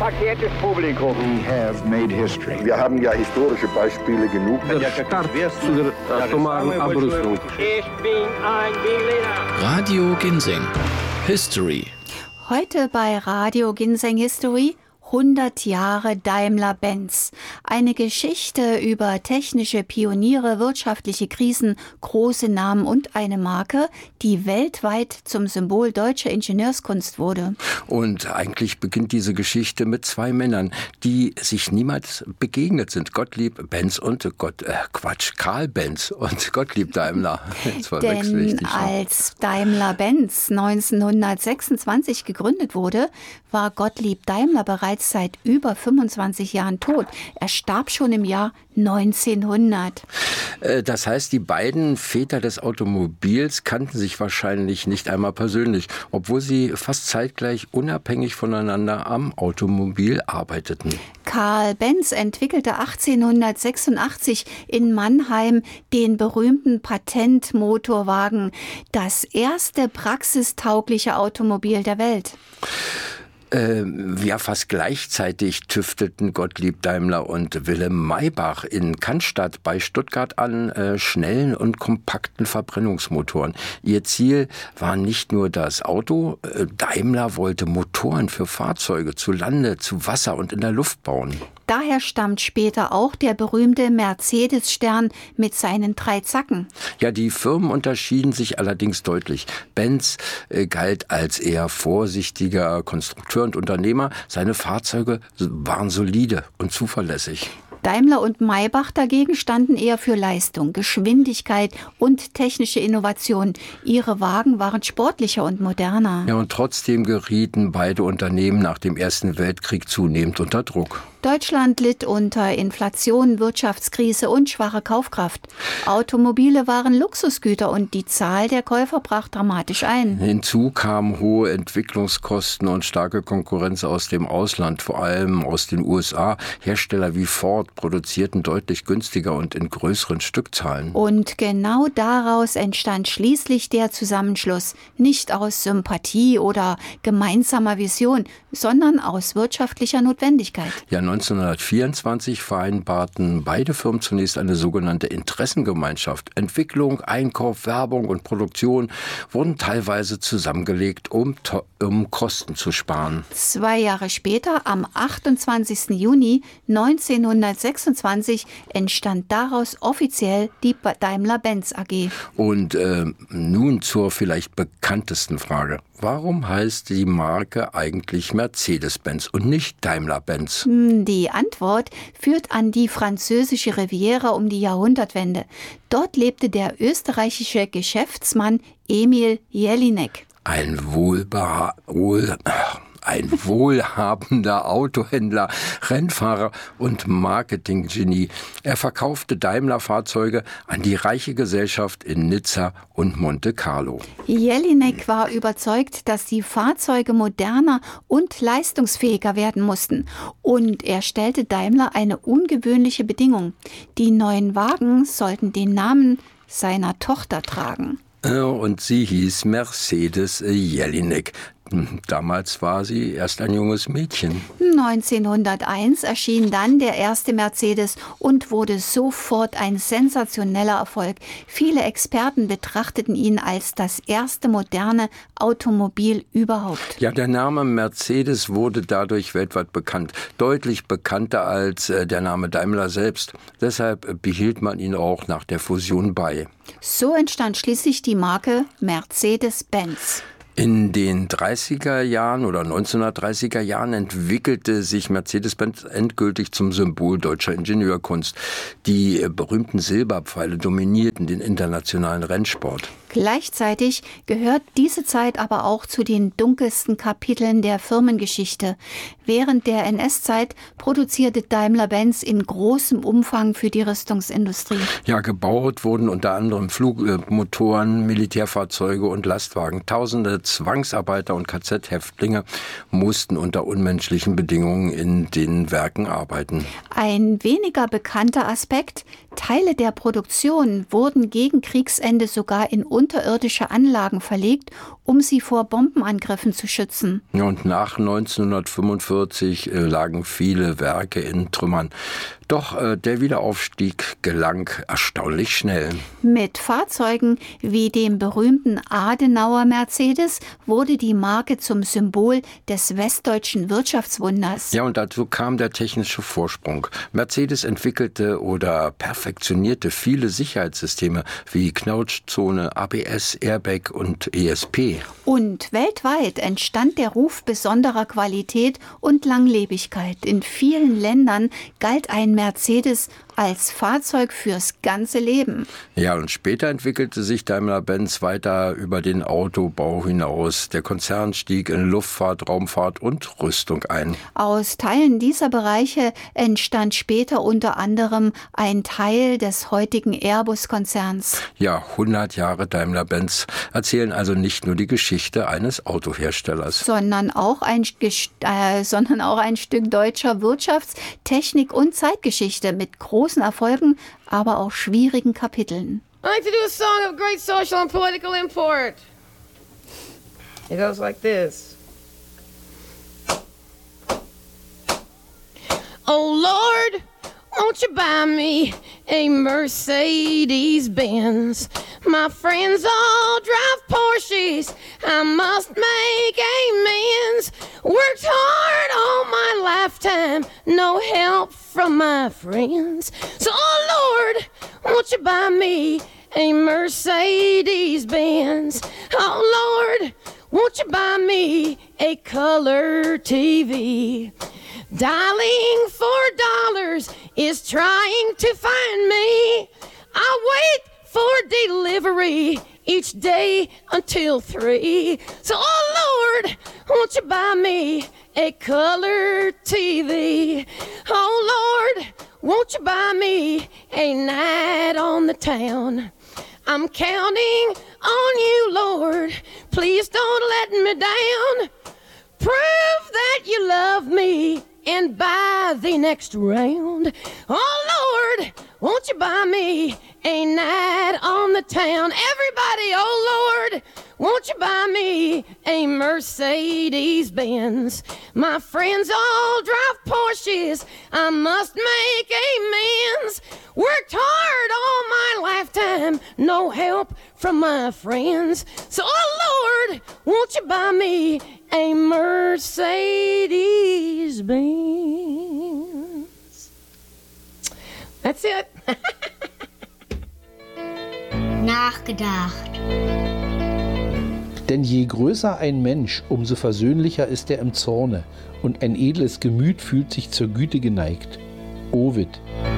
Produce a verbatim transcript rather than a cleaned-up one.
verehrtes Publikum. We have made history. Wir haben ja historische Beispiele genug. Der Start zu der atomaren Abrüstung. Ich bin ein Berliner. Radio Ginseng. History. Heute bei Radio Ginseng History hundert Jahre Daimler-Benz. Eine Geschichte über technische Pioniere, wirtschaftliche Krisen, große Namen und eine Marke, die weltweit zum Symbol deutscher Ingenieurskunst wurde. Und eigentlich beginnt diese Geschichte mit zwei Männern, die sich niemals begegnet sind. Gottlieb Benz und Gott, äh, Quatsch, Karl Benz und Gottlieb Daimler. Denn als Daimler-Benz neunzehnhundertsechsundzwanzig gegründet wurde, war Gottlieb Daimler bereits seit über fünfundzwanzig Jahren tot. Er starb schon im Jahr neunzehnhundert. Das heißt, die beiden Väter des Automobils kannten sich wahrscheinlich nicht einmal persönlich, obwohl sie fast zeitgleich unabhängig voneinander am Automobil arbeiteten. Karl Benz entwickelte achtzehnhundertsechsundachtzig in Mannheim den berühmten Patentmotorwagen, das erste praxistaugliche Automobil der Welt. Äh, ja, fast gleichzeitig tüftelten Gottlieb Daimler und Wilhelm Maybach in Cannstatt bei Stuttgart an äh, schnellen und kompakten Verbrennungsmotoren. Ihr Ziel war nicht nur das Auto, äh, Daimler wollte Motoren für Fahrzeuge zu Lande, zu Wasser und in der Luft bauen. Daher stammt später auch der berühmte Mercedes-Stern mit seinen drei Zacken. Ja, die Firmen unterschieden sich allerdings deutlich. Benz äh, galt als eher vorsichtiger Konstrukteur und Unternehmer. Seine Fahrzeuge waren solide und zuverlässig. Daimler und Maybach dagegen standen eher für Leistung, Geschwindigkeit und technische Innovation. Ihre Wagen waren sportlicher und moderner. Ja, und trotzdem gerieten beide Unternehmen nach dem Ersten Weltkrieg zunehmend unter Druck. Deutschland litt unter Inflation, Wirtschaftskrise und schwache Kaufkraft. Automobile waren Luxusgüter und die Zahl der Käufer brach dramatisch ein. Hinzu kamen hohe Entwicklungskosten und starke Konkurrenz aus dem Ausland, vor allem aus den U S A. Hersteller wie Ford produzierten deutlich günstiger und in größeren Stückzahlen. Und genau daraus entstand schließlich der Zusammenschluss, nicht aus Sympathie oder gemeinsamer Vision, sondern aus wirtschaftlicher Notwendigkeit. Ja, neunzehnhundertvierundzwanzig vereinbarten beide Firmen zunächst eine sogenannte Interessengemeinschaft. Entwicklung, Einkauf, Werbung und Produktion wurden teilweise zusammengelegt, um, um Kosten zu sparen. Zwei Jahre später, am achtundzwanzigsten Juni neunzehnhundertsechsundzwanzig, entstand daraus offiziell die Daimler-Benz A G. Und äh, nun zur vielleicht bekanntesten Frage. Warum heißt die Marke eigentlich Mercedes-Benz und nicht Daimler-Benz? Die Antwort führt an die französische Riviera um die Jahrhundertwende. Dort lebte der österreichische Geschäftsmann Emil Jelinek. Ein wohlbeha- wohl... Ein wohlhabender Autohändler, Rennfahrer und Marketinggenie. Er verkaufte Daimler-Fahrzeuge an die reiche Gesellschaft in Nizza und Monte Carlo. Jelinek war überzeugt, dass die Fahrzeuge moderner und leistungsfähiger werden mussten. Und er stellte Daimler eine ungewöhnliche Bedingung. Die neuen Wagen sollten den Namen seiner Tochter tragen. Und sie hieß Mercedes Jelinek. Damals war sie erst ein junges Mädchen. neunzehnhunderteins erschien dann der erste Mercedes und wurde sofort ein sensationeller Erfolg. Viele Experten betrachteten ihn als das erste moderne Automobil überhaupt. Ja, der Name Mercedes wurde dadurch weltweit bekannt. Deutlich bekannter als äh, der Name Daimler selbst. Deshalb behielt man ihn auch nach der Fusion bei. So entstand schließlich die Marke Mercedes-Benz. In den dreißiger Jahren oder neunzehnhundertdreißiger Jahren entwickelte sich Mercedes-Benz endgültig zum Symbol deutscher Ingenieurkunst. Die berühmten Silberpfeile dominierten den internationalen Rennsport. Gleichzeitig gehört diese Zeit aber auch zu den dunkelsten Kapiteln der Firmengeschichte. Während der N S-Zeit produzierte Daimler-Benz in großem Umfang für die Rüstungsindustrie. Ja, gebaut wurden unter anderem Flugmotoren, Militärfahrzeuge und Lastwagen. Tausende Zwangsarbeiter und K Z-Häftlinge mussten unter unmenschlichen Bedingungen in den Werken arbeiten. Ein weniger bekannter Aspekt: Teile der Produktion wurden gegen Kriegsende sogar in unterirdische Anlagen verlegt, um sie vor Bombenangriffen zu schützen. Und nach neunzehnhundertfünfundvierzig äh, lagen viele Werke in Trümmern. Doch äh, der Wiederaufstieg gelang erstaunlich schnell. Mit Fahrzeugen wie dem berühmten Adenauer Mercedes wurde die Marke zum Symbol des westdeutschen Wirtschaftswunders. Ja, und dazu kam der technische Vorsprung. Mercedes entwickelte oder perfektionierte viele Sicherheitssysteme wie Knautschzone, A B S, Airbag und E S P. Und weltweit entstand der Ruf besonderer Qualität und Langlebigkeit. In vielen Ländern galt ein Mercedes als Fahrzeug fürs ganze Leben. Ja, und später entwickelte sich Daimler-Benz weiter über den Autobau hinaus. Der Konzern stieg in Luftfahrt, Raumfahrt und Rüstung ein. Aus Teilen dieser Bereiche entstand später unter anderem ein Teil des heutigen Airbus-Konzerns. Ja, hundert Jahre Daimler-Benz erzählen also nicht nur die Geschichte eines Autoherstellers, sondern auch ein, äh, sondern auch ein Stück deutscher Wirtschafts-, Technik- und Zeitgeschichte mit großen Erfolgen, aber auch schwierigen Kapiteln. I like to do a song of great social and political import. It goes like this. Oh Lord, won't you buy me a Mercedes-Benz? My friends all drive Porsches, I must make amends. Worked hard all my lifetime, no help from my friends. So, oh Lord, won't you buy me a Mercedes-Benz? Oh Lord, won't you buy me a color T V? Dialing for dollars is trying to find me. I wait for delivery each day until three. So, oh Lord, won't you buy me a color T V? Oh Lord, won't you buy me a night on the town? I'm counting on you, Lord. Please don't let me down. Prove that you love me and buy the next round. Oh Lord, won't you buy me a night on the town? Everybody, oh Lord, won't you buy me a Mercedes-Benz? My friends all drive Porsches, I must make amends. Worked hard all my lifetime, no help from my friends. So, oh Lord, won't you buy me a Mercedes-Benz? That's it. Nachgedacht. Denn je größer ein Mensch, umso versöhnlicher ist er im Zorne, und ein edles Gemüt fühlt sich zur Güte geneigt. Ovid.